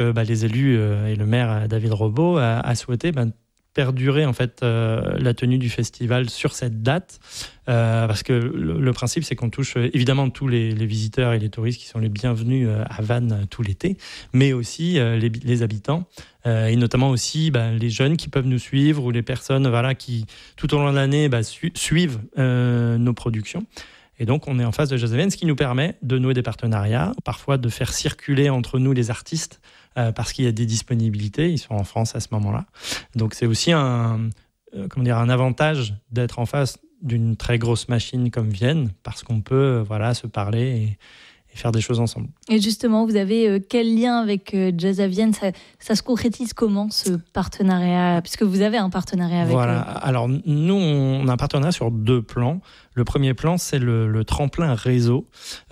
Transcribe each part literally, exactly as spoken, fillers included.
Euh, bah, les élus euh, et le maire David Robo a, a souhaité bah, perdurer en fait euh, la tenue du festival sur cette date euh, parce que le, le principe c'est qu'on touche euh, évidemment tous les, les visiteurs et les touristes qui sont les bienvenus euh, à Vannes euh, tout l'été, mais aussi euh, les, les habitants euh, et notamment aussi bah, les jeunes qui peuvent nous suivre ou les personnes voilà, qui tout au long de l'année bah, su- suivent euh, nos productions. Et donc, on est en face de Jazz Avienne, ce qui nous permet de nouer des partenariats, parfois de faire circuler entre nous les artistes, euh, parce qu'il y a des disponibilités, ils sont en France à ce moment-là. Donc, c'est aussi un, euh, comment dire, un avantage d'être en face d'une très grosse machine comme Vienne, parce qu'on peut euh, voilà, se parler et, et faire des choses ensemble. Et justement, vous avez euh, quel lien avec euh, Jazz Avienne, ça, ça se concrétise comment, ce partenariat, puisque vous avez un partenariat avec Voilà. eux. Alors, nous, on a un partenariat sur deux plans. Le premier plan, c'est le, le tremplin réseau,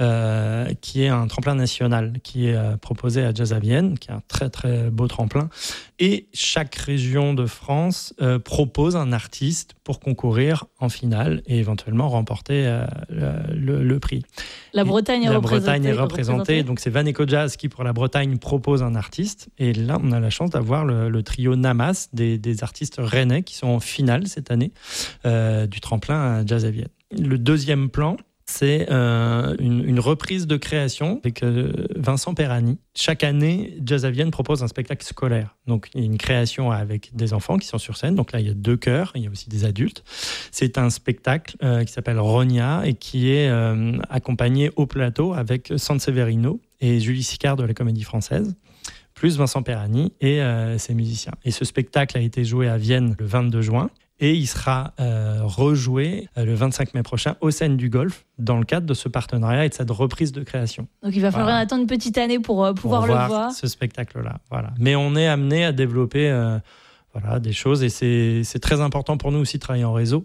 euh, qui est un tremplin national, qui est euh, proposé à Jazz Avienne, qui est un très très beau tremplin. Et chaque région de France euh, propose un artiste pour concourir en finale et éventuellement remporter euh, le, le, le prix. La Bretagne, et est, la représentée, Bretagne est représentée. représentée. Donc c'est Van Eco Jazz qui, pour la Bretagne, propose un artiste. Et là, on a la chance d'avoir le, le trio Namas, des, des artistes rennais qui sont en finale cette année euh, du tremplin à Jazz Avienne. Le deuxième plan, c'est euh, une, une reprise de création avec euh, Vincent Perani. Chaque année, Jazz Avienne propose un spectacle scolaire. Donc, il y a une création avec des enfants qui sont sur scène. Donc là, il y a deux chœurs, il y a aussi des adultes. C'est un spectacle euh, qui s'appelle Rogna et qui est euh, accompagné au plateau avec Sanseverino et Julie Sicard de la Comédie Française, plus Vincent Perani et euh, ses musiciens. Et ce spectacle a été joué à Vienne le vingt-deux juin. Et il sera euh, rejoué euh, le vingt-cinq mai prochain au Scènes du Golf dans le cadre de ce partenariat et de cette reprise de création. Donc il va falloir voilà. attendre une petite année pour euh, pouvoir pour le voir. voir. Ce spectacle-là, voilà. Mais on est amené à développer euh, voilà, des choses et c'est, c'est très important pour nous aussi de travailler en réseau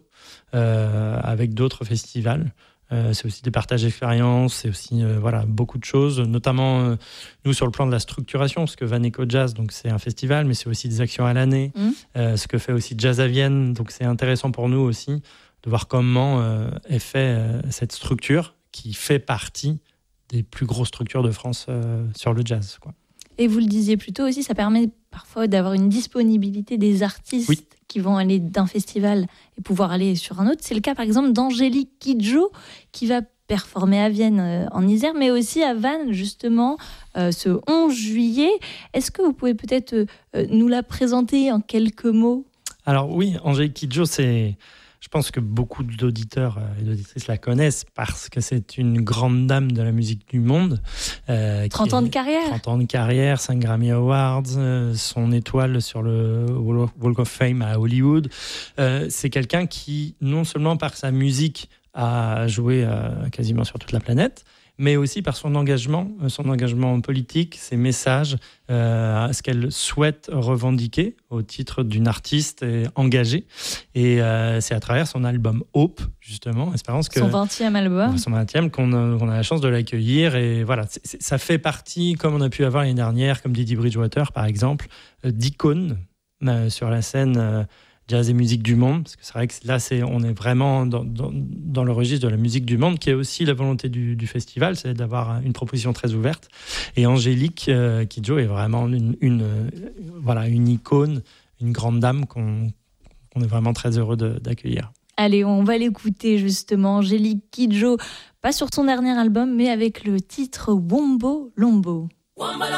euh, avec d'autres festivals. Euh, c'est aussi des partages d'expériences, c'est aussi euh, voilà, beaucoup de choses, notamment euh, nous sur le plan de la structuration, parce que Van Eco Jazz, donc c'est un festival, mais c'est aussi des actions à l'année, mmh. euh, ce que fait aussi Jazz Avienne, donc c'est intéressant pour nous aussi de voir comment euh, est fait euh, cette structure qui fait partie des plus grosses structures de France euh, sur le jazz, quoi. Et vous le disiez plus tôt aussi, ça permet parfois d'avoir une disponibilité des artistes oui. qui vont aller d'un festival et pouvoir aller sur un autre. C'est le cas par exemple d'Angélique Kidjo qui va performer à Vienne euh, en Isère, mais aussi à Vannes justement euh, ce onze juillet. Est-ce que vous pouvez peut-être euh, nous la présenter en quelques mots ? Alors oui, Angélique Kidjo, c'est... Je pense que beaucoup d'auditeurs et d'auditrices la connaissent parce que c'est une grande dame de la musique du monde. Euh, trente ans de carrière. trente ans de carrière, cinq Grammy Awards, euh, son étoile sur le Walk of Fame à Hollywood. Euh, c'est quelqu'un qui, non seulement par sa musique, a joué euh, quasiment sur toute la planète, mais aussi par son engagement, son engagement politique, ses messages, euh, ce qu'elle souhaite revendiquer au titre d'une artiste engagée. Et euh, c'est à travers son album Hope, justement, Espérance, que son vingtième album, son vingtième, qu'on a, qu'on a la chance de l'accueillir. Et voilà, c'est, c'est, ça fait partie, comme on a pu avoir l'année dernière, comme Didi Bridgewater, par exemple, euh, d'icônes euh, sur la scène. Euh, jazz et musique du monde, parce que c'est vrai que là, c'est, on est vraiment dans, dans, dans le registre de la musique du monde, qui est aussi la volonté du, du festival, c'est d'avoir une proposition très ouverte. Et Angélique euh, Kidjo est vraiment une, une, euh, voilà, une icône, une grande dame qu'on, qu'on est vraiment très heureux de, d'accueillir. Allez, on va l'écouter justement, Angélique Kidjo, pas sur son dernier album, mais avec le titre Wombo Lombo.